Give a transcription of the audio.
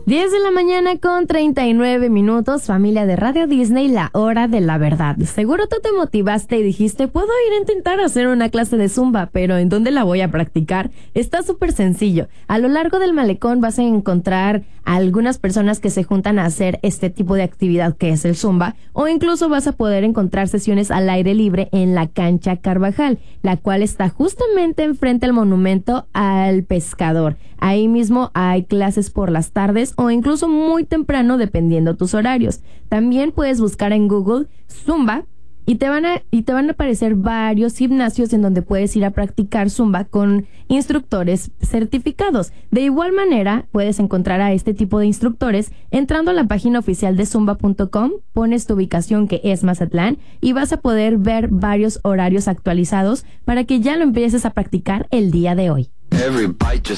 10 de la mañana con 39 minutos, familia de Radio Disney, la hora de la verdad. Seguro tú te motivaste y dijiste, puedo ir a intentar hacer una clase de Zumba, pero ¿en dónde la voy a practicar? Está súper sencillo. A lo largo del malecón vas a encontrar a algunas personas que se juntan a hacer este tipo de actividad que es el Zumba, o incluso vas a poder encontrar sesiones al aire libre en la cancha Carvajal, la cual está justamente enfrente al monumento al pescador. Ahí mismo hay clases por las tardes o incluso muy temprano dependiendo tus horarios. También puedes buscar en Google Zumba y te van a aparecer varios gimnasios en donde puedes ir a practicar Zumba con instructores certificados. De igual manera, puedes encontrar a este tipo de instructores entrando a la página oficial de zumba.com, pones tu ubicación que es Mazatlán y vas a poder ver varios horarios actualizados para que ya lo empieces a practicar el día de hoy.